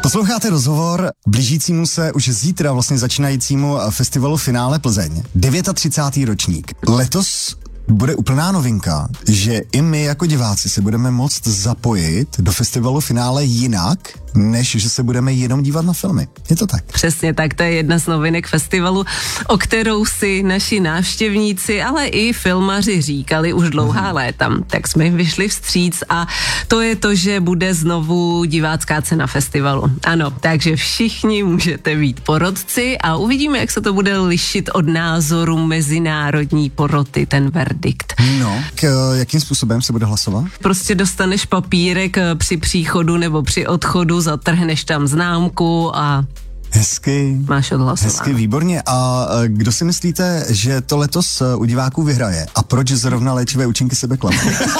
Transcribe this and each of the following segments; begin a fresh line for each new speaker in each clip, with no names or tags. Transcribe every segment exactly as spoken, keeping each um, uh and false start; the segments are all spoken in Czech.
Posloucháte rozhovor blížícímu se už zítra vlastně začínajícímu festivalu Finále Plzeň. třicátý devátý ročník. Letos bude úplná novinka, že i my jako diváci se budeme moct zapojit do festivalu Finále jinak, než že se budeme jenom dívat na filmy. Je to tak?
Přesně tak, to je jedna z novinek festivalu, o kterou si naši návštěvníci, ale i filmaři říkali už dlouhá hmm. léta. Tak jsme jim vyšli vstříc a to je to, že bude znovu divácká cena festivalu. Ano, takže všichni můžete být porotci a uvidíme, jak se to bude lišit od názoru mezinárodní poroty, ten verdikt.
No, k jakým způsobem se bude hlasovat?
Prostě dostaneš papírek při příchodu nebo při odchodu, zatrhneš tam známku a
hezky,
máš odhlasováno.
Hezky, výborně. A kdo si myslíte, že to letos u diváků vyhraje? A proč zrovna léčivé účinky sebeklamu?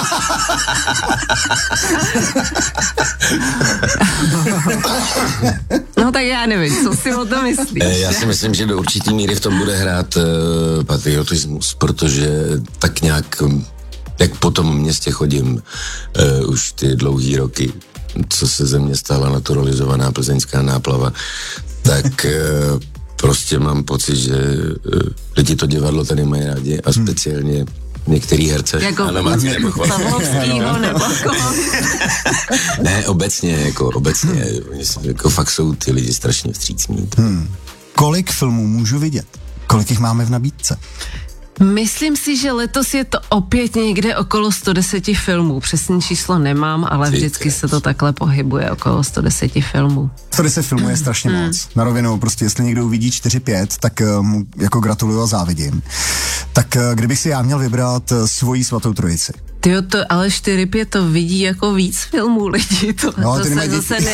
No tak já nevím, co si o tom myslíš?
Já si myslím, že do určitý míry v tom bude hrát uh, patriotismus, protože tak nějak, jak po tom městě chodím uh, už ty dlouhý roky, co se ze mě stala naturalizovaná plzeňská náplava, tak uh, prostě mám pocit, že uh, lidi to divadlo tady mají rádi a speciálně některý herce.
Jako Pavlovskýho nebo koho?
Ne, obecně, jako obecně, hmm. jako fakt jsou ty lidi strašně vstřícní.
Hmm. Kolik filmů můžu vidět? Kolik jich máme v nabídce?
Myslím si, že letos je to opět někde okolo sto deset filmů. Přesné číslo nemám, ale vždycky se to takhle pohybuje okolo sto deset filmů.
sto deset filmů je strašně hmm. moc. Na rovinu, prostě jestli někdo uvidí čtyři pět, tak mu jako gratuluju a závidím. Tak kdybych si já měl vybrat svoji svatou trojici.
Tyjo, to, ale čtyři pět to vidí jako víc filmů lidí. To,
no,
to se zase ne...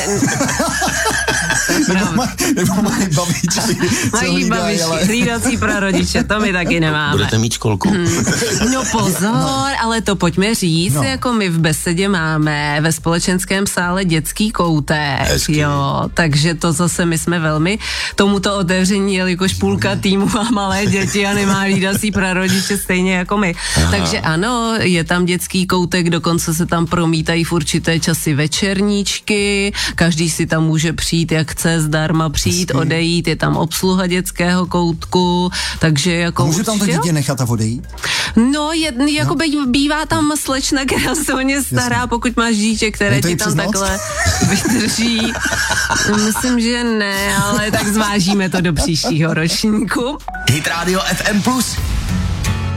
nebo, maj, nebo mají babičky.
Mají babičky, ale... hlídací prarodiče, to my taky nemáme.
Budete mít školku.
Hmm. No pozor, no. Ale to pojďme říct, no. Jako my v Besedě máme ve společenském sále dětský koutek, hezky. Jo, takže to zase my jsme velmi tomuto otevření, jelikož půlka týmu má malé děti a nemá hlídací prarodiče stejně jako my. Aha. Takže ano, je tam dětský koutek, dokonce se tam promítají v určité časy večerníčky, každý si tam může přijít, jak chce, zdarma přijít, hezky. Odejít, je tam obsluha dětského koutku, takže jako...
A může tam to dítě nechat a odejít?
No, je, jako no. Bývá tam slečna, která se o ně stará, jasně. Pokud máš dítě, které ti tam takhle vydrží. Myslím, že ne, ale tak zvážíme to do příštího ročníku.
Hit Radio F M plus